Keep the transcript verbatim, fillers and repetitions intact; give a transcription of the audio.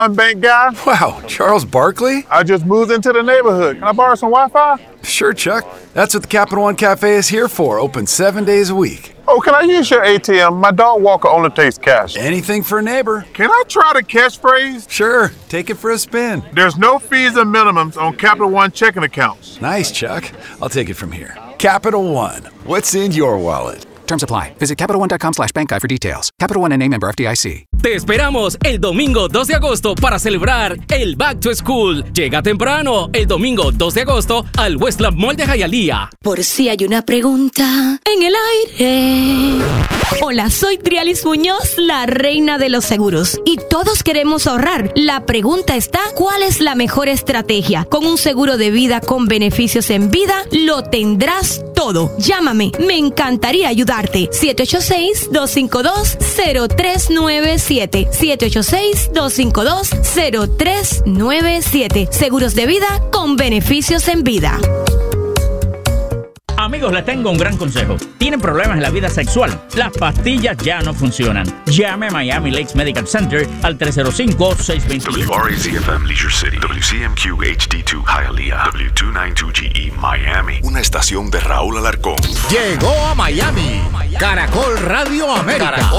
bank guy. Wow, Charles Barkley? I just moved into the neighborhood. Can I borrow some Wi-Fi? Sure, Chuck. That's what the Capital One Cafe is here for. Open seven days a week. Oh, can I use your A T M? My dog walker only takes cash. Anything for a neighbor. Can I try the catchphrase? Sure, take it for a spin. There's no fees and minimums on Capital One checking accounts. Nice, Chuck. I'll take it from here. Capital One. What's in your wallet? Terms apply. Visit CapitalOne.com slash bank guide for details. Capital One N A member F D I C. Te esperamos el domingo dos de agosto para celebrar el Back to School. Llega temprano el domingo dos de agosto al Westland Mall de Hialeah. Por si hay una pregunta en el aire. Hola, soy Trialis Muñoz, la reina de los seguros. Y todos queremos ahorrar. La pregunta está, ¿cuál es la mejor estrategia? Con un seguro de vida con beneficios en vida, lo tendrás todo. Llámame, me encantaría ayudarte. siete ocho seis, dos cinco dos, cero tres nueve siete. siete ocho seis, dos cinco dos, cero tres nueve siete. Seguros de vida con beneficios en vida. Amigos, les tengo un gran consejo. ¿Tienen problemas en la vida sexual? Las pastillas ya no funcionan. Llame a Miami Lakes Medical Center al tres cero cinco, seis dos cero. W R A Z F M Leisure City, W C M Q H D dos Hialeah, W doscientos noventa y dos G E Miami. Una estación de Raúl Alarcón. Llegó a Miami. Caracol Radio América. Caracol